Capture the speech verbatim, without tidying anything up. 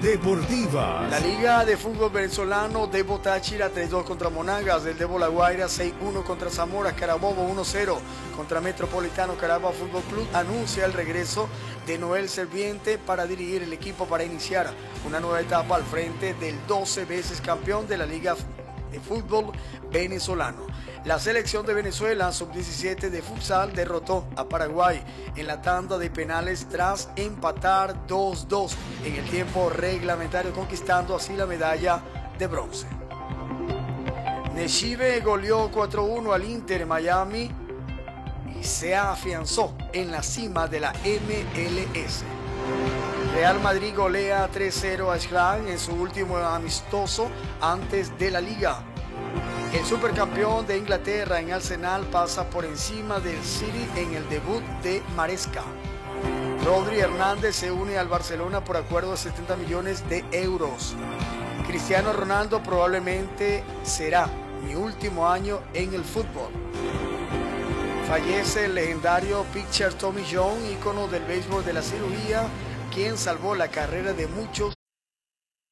deportivas. La Liga de Fútbol Venezolano, Debo Táchira tres dos contra Monagas, el Debo La Guaira seis uno contra Zamora, Carabobo uno cero contra Metropolitano Caraba Fútbol Club. Anuncia el regreso de Noel Serviente para dirigir el equipo para iniciar una nueva etapa al frente del doce veces campeón de la Liga de Fútbol Venezolano. La selección de Venezuela sub diecisiete de futsal derrotó a Paraguay en la tanda de penales tras empatar dos dos en el tiempo reglamentario, conquistando así la medalla de bronce. Neshibe goleó cuatro uno al Inter Miami y se afianzó en la cima de la M L S. Real Madrid golea tres cero a Schalke en su último amistoso antes de la liga. El supercampeón de Inglaterra en Arsenal pasa por encima del City en el debut de Maresca. Rodri Hernández se une al Barcelona por acuerdo de setenta millones de euros. Cristiano Ronaldo probablemente será mi último año en el fútbol. Fallece el legendario pitcher Tommy John, ícono del béisbol de la cirugía, quien salvó la carrera de muchos